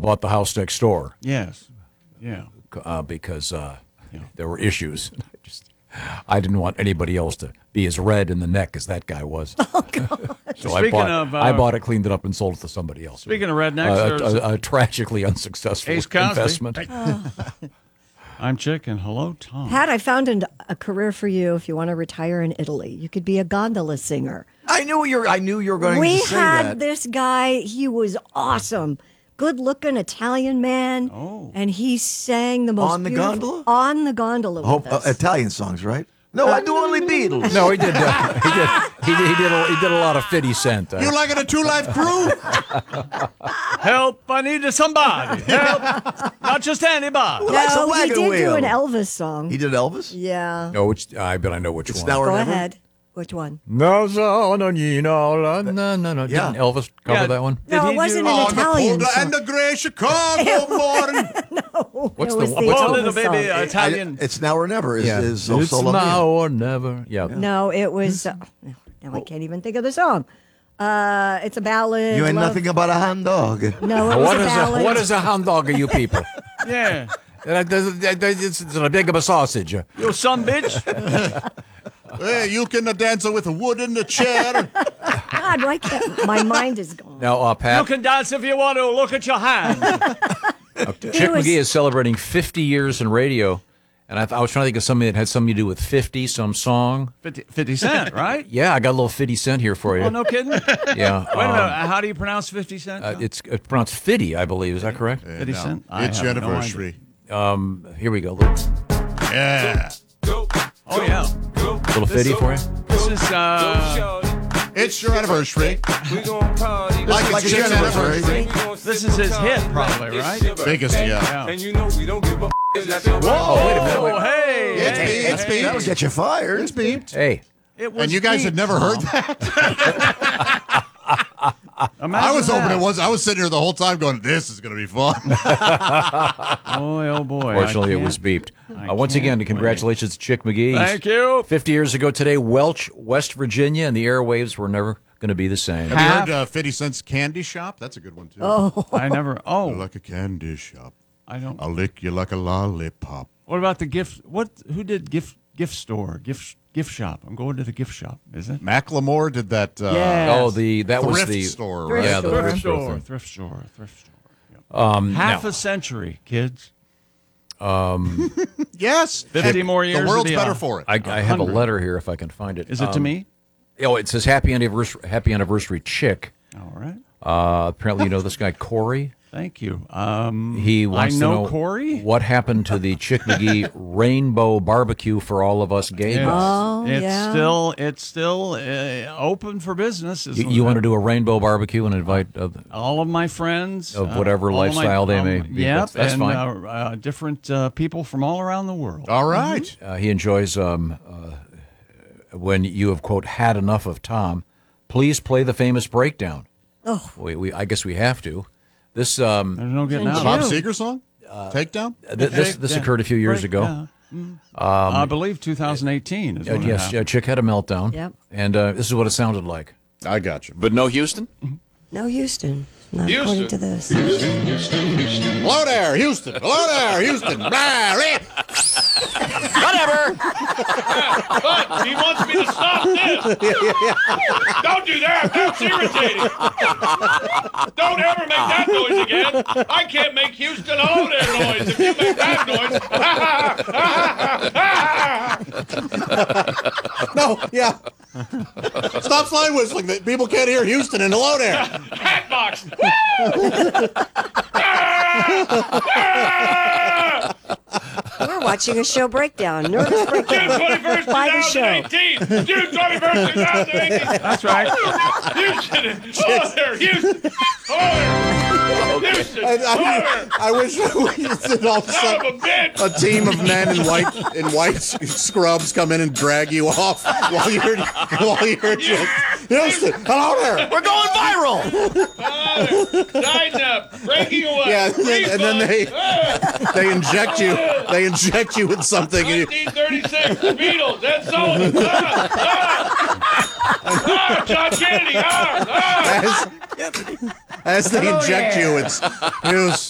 bought the house next door. Yes. Yeah. Because there were issues. I didn't want anybody else to be as red in the neck as that guy was. Oh, God. So I bought it, cleaned it up, and sold it to somebody else. Speaking of rednecks, a tragically unsuccessful Ace Cosby. investment. I'm Chick, and hello, Tom. Pat, I found a career for you if you want to retire in Italy. You could be a gondola singer. I knew you were going to say that. We had this guy. He was awesome. Good-looking Italian man. Oh. And he sang the most On the beautiful- gondola? On the gondola with us. Italian songs, right? No, I do only Beatles. No, he did. He did a lot of 50 Cent. You like it a Two Life Crew? Help! I need somebody. Help! Not just anybody. Likes a No, he wagon did wheel. do an Elvis song. He did Elvis? Yeah. No, I bet I know which It's one. now or Go never? ahead. Which one? No. Didn't Yeah. Elvis cover that one? No, he it wasn't do- an On the Italian cold song. and the gray Chicago morning. What's it the was one- the what's Oh, Elvis little baby song. Italian. It's now or never. Is it's Solo now Mio. or never. Yeah. No, it was. Now I can't even think of the song. It's a ballad. You ain't love- nothing about a hound dog. No, it was a ballad. What is a hound dog of you people? Yeah. It's a big of a sausage. You some bitch. Hey, you can dance with wood in the chair. God, why can't my mind is gone? Now, You Pat, can dance if you want to. Look at your hand. Chick McGee is celebrating 50 years in radio, and I was trying to think of something that had something to do with 50, some song. 50 Cent, right? Yeah, I got a little 50 Cent here for you. Oh, no kidding. Wait Yeah. a minute. How do you pronounce 50 Cent? It's pronounced 50, I believe. Is that correct? 50 Cent? I It's have your no anniversary. Here we go. Little Yeah. Oh, yeah. 50 for you? This is, It's your anniversary. Like it's your anniversary. this is his hit, probably, right? Biggest, yeah. Yeah. And you know we don't give a Oh, wait a minute. Oh, hey. It's hey, beeped. It's hey. That'll beeped. get you fired. It's beeped. Hey, It was And you guys had beeped, never heard Tom. that? Imagine I was hoping that. it was. I was sitting here the whole time going, this is going to be fun. Boy, oh, boy. fortunately, I it was can't- beeped. I Once can't again, wait. congratulations to Chick McGee. Thank you. 50 years ago today, Welch, West Virginia, and the airwaves were never going to be the same. Have Half- you heard 50 Cent's Candy Shop? That's a good one, too. Oh, I never. Oh, Like a candy shop. I don't. I'll lick you like a lollipop. What about the gift? Who did gift store? Gift shop. I'm going to the gift shop. Is it? Macklemore did that Yeah. Oh, that was thrift the store, Thrift right? Yeah, the store. thrift store thing. Thrift store. Yep. Now, A century, kids. Yes. 50 And more years The of world's the, better for it. I have a 100. letter here if I can find it. Is it to me? Oh, it says happy anniversary, Chick. All right. Apparently, you know this guy Corey. Thank you. He wants I to know know Corey. what happened to the Chick McGee Rainbow Barbecue for all of us gay guys. Oh, it's yeah. still open for business. You want to do a rainbow barbecue and invite all of my friends Of whatever all lifestyle they may be. Yep, That's and fine. different people from all around the world. All right. he enjoys when you have, quote, had enough of Tom. Please play the famous breakdown. Oh. I guess we have to. This There's no getting out. Bob of it. Seger song? Takedown? this occurred a few years ago. I believe 2018 is when it Yes, happened. Chick had a meltdown. Yep. And this is what it sounded like. I got you. But no Houston? No, Houston. Not according to this. Hello there, Houston. Hello there, Houston. Whatever. But he wants me to stop this. Don't do that. That's irritating. Don't ever make that noise again. I can't make Houston hello there noise if you make that noise. No, yeah. Stop slide whistling. People can't hear Houston and hello there. Hatbox. We're watching a show breakdown. Nervous June breakdown. 21st, By the show. 2018. June 21st, 2018. That's right. Houston. Hello there, Houston. Hello there. Houston. Hello there. I wish we did all of a Son of sudden a bitch. a team of men in white scrubs come in and drag you off while you're just Houston. Hello there. We're going viral. Dinah, breaking away. Yeah, and then they inject you. They inject you with something. And you, 1936, the Beatles, Ed Sullivan. John Kennedy. as they inject you, it's